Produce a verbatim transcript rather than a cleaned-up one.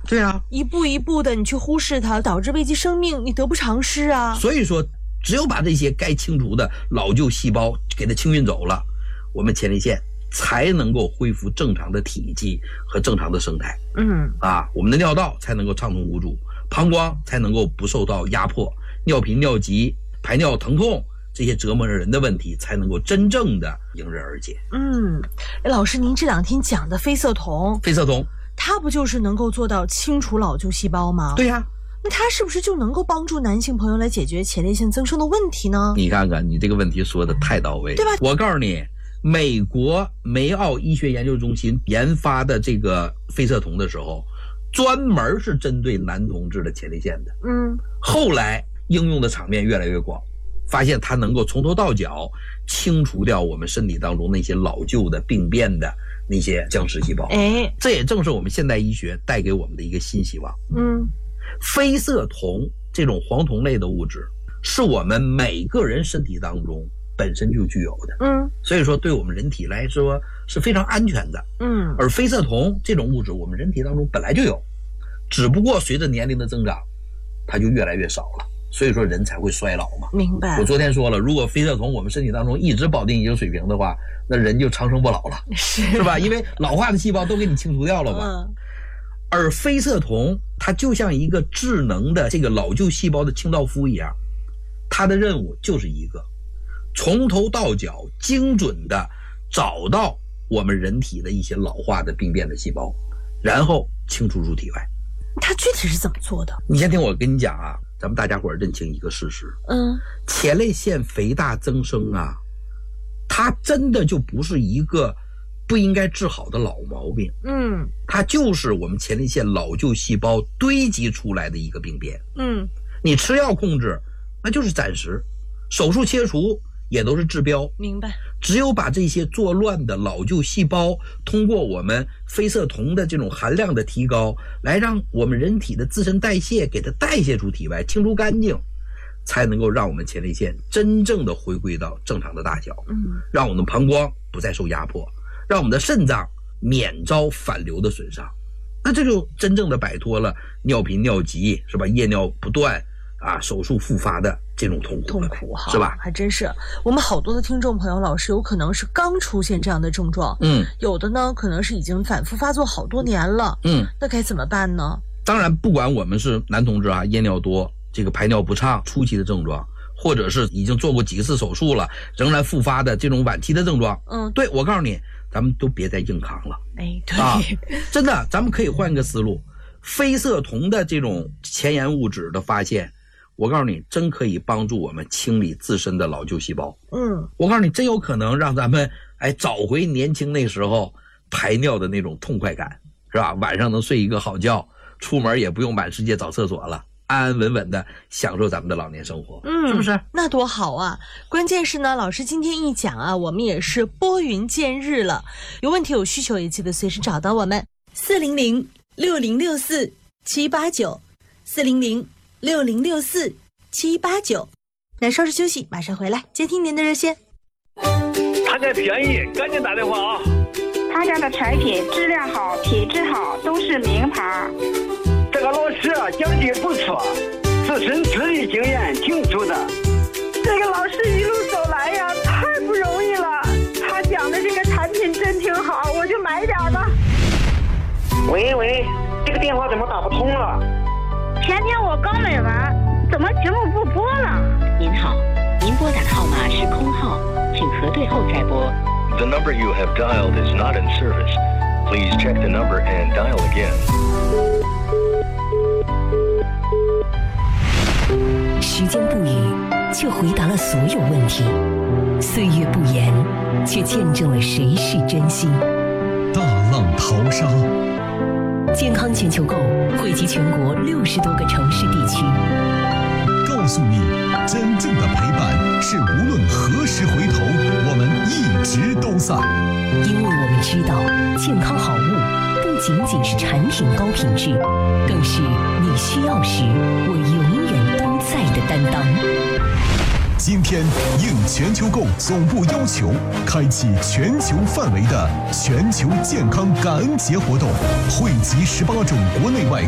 对啊， 一步一步的你去忽视它，导致危及生命，你得不偿失啊。 所以说，只有把这些该清除的老旧细胞给它清运走了，我们前列腺才能够恢复正常的体积和正常的生态。 嗯啊，我们的尿道才能够畅通无阻，膀胱才能够不受到压迫，尿频、尿急、排尿疼痛这些折磨人的问题才能够真正的迎刃而解。 嗯，老师，您这两天讲的非色酮， 非色酮， 它不就是能够做到清除老旧细胞吗？ 对呀、啊， 那它是不是就能够帮助男性朋友来解决前列腺增生的问题呢？ 你看看，你这个问题说的太到位， 对吧？ 我告诉你，美国梅奥医学研究中心研发的这个非色酮的时候，专门是针对男同志的前列腺的。 嗯， 后来应用的场面越来越广，发现它能够从头到脚清除掉我们身体当中那些老旧的病变的那些僵尸细胞。 哎， 这也正是我们现代医学带给我们的一个新希望。 嗯， 非色酮这种黄酮类的物质是我们每个人身体当中本身就具有的， 嗯， 所以说对我们人体来说是非常安全的， 嗯， 而非色酮这种物质我们人体当中本来就有，只不过随着年龄的增长，它就越来越少了，所以说人才会衰老嘛。 明白。 我昨天说了，如果非色酮我们身体当中一直保定已经水平的话，那人就长生不老了， 是是吧？因为老化的细胞都给你清除掉了嘛。 嗯， 而非色酮它就像一个智能的这个老旧细胞的清道夫一样，它的任务就是一个从头到脚精准的找到我们人体的一些老化的病变的细胞，然后清除出体外。 它具体是怎么做的？ 你先听我跟你讲啊，咱们大家伙儿认清一个事实， 嗯， 前列腺肥大增生啊，它真的就不是一个不应该治好的老毛病， 嗯， 它就是我们前列腺老旧细胞堆积出来的一个病变。 嗯， 你吃药控制那就是暂时，手术切除也都是治标。 明白。 只有把这些作乱的老旧细胞通过我们非色酮的这种含量的提高，来让我们人体的自身代谢给它代谢出体外，清除干净，才能够让我们前列腺真正的回归到正常的大小， 嗯， 让我们的膀胱不再受压迫，让我们的肾脏免遭反流的损伤。那这就真正的摆脱了尿频尿急，是吧？夜尿不断啊，手术复发的这种痛苦痛苦哈， 是吧？ 还真是。我们好多的听众朋友，老师有可能是刚出现这样的症状， 嗯， 有的呢可能是已经反复发作好多年了， 嗯， 那该怎么办呢？ 当然，不管我们是男同志啊，夜尿多，这个排尿不畅初期的症状，或者是已经做过几次手术了仍然复发的这种晚期的症状， 嗯， 对，我告诉你，咱们都别再硬扛了。 哎，对， 啊，真的，咱们可以换个思路，非色酮的这种前沿物质的发现，我告诉你，真可以帮助我们清理自身的老旧细胞。 嗯， 我告诉你，真有可能让咱们哎找回年轻那时候排尿的那种痛快感，是吧？晚上能睡一个好觉，出门也不用满世界找厕所了，安安稳稳的享受咱们的老年生活， 嗯， 是不是？ 那多好啊！关键是呢，老师今天一讲啊，我们也是拨云见日了。有问题有需求也记得随时找到我们，四零零六零六四七八九，四零零六零六四七八九。那稍事休息，马上回来接听您的热线。 他家便宜，赶紧打电话啊！ 他家的产品质量好，品质好，都是名牌。 这个老师啊，讲的不错，自身资历经验挺足的。 这个老师一路走来呀，太不容易了。他讲的这个产品真挺好，我就买点吧。 喂喂，这个电话怎么打不通了？ 前天我刚买完，怎么节目不播了？ 您好，您拨打的号码是空号，请核对后再拨。 The number you have dialed is not in service. Please check the number and dial again. 时间不语，却回答了所有问题；岁月不言，却见证了谁是真心。 大浪淘沙， 健康全球购汇集全国六十多个城市地区， 告诉你，真正的陪伴是无论何时回头，我们一直都在。 因为我们知道，健康好物不仅仅是产品高品质，更是你需要时我永远都在的担当。 今天应全球购总部要求，开启全球范围的全球健康感恩节活动，汇集十八种国内外